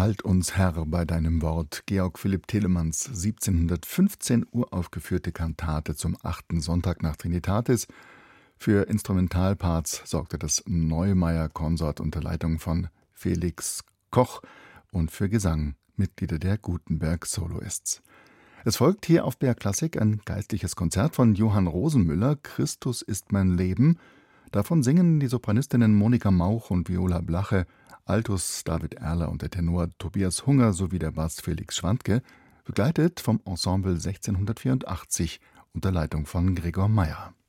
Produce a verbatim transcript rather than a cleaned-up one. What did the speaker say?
Halt uns, Herr, bei deinem Wort. Georg Philipp Telemanns siebzehnhundertfünfzehn uraufgeführte Kantate zum achten Sonntag nach Trinitatis. Für Instrumentalparts sorgte das Neumeier-Konsort unter Leitung von Felix Koch und für Gesang Mitglieder der Gutenberg Soloists. Es folgt hier auf B R Klassik ein geistliches Konzert von Johann Rosenmüller, Christus ist mein Leben. Davon singen die Sopranistinnen Monika Mauch und Viola Blache, Altus David Erler und der Tenor Tobias Hunger sowie der Bass Felix Schwantke, begleitet vom Ensemble sechzehnhundertvierundachtzig unter Leitung von Gregor Meyer.